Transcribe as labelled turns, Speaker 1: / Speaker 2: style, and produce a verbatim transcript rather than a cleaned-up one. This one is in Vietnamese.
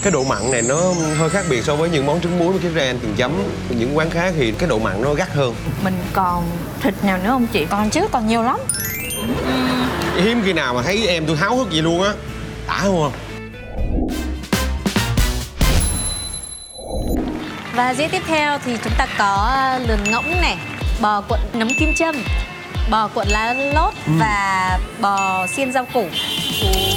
Speaker 1: Cái độ mặn này nó hơi khác biệt so với những món trứng muối với cái ren từng chấm. Những quán khác thì cái độ mặn nó gắt hơn.
Speaker 2: Mình còn thịt nào nữa không chị?
Speaker 3: Còn chứ, còn nhiều lắm.
Speaker 1: Hiếm khi nào mà thấy em tôi háo hức vậy luôn á. Đã không?
Speaker 3: Và dĩa tiếp theo thì chúng ta có lườn ngỗng này, bò cuộn nấm kim châm, bò cuộn lá lốt và bò xiên rau củ.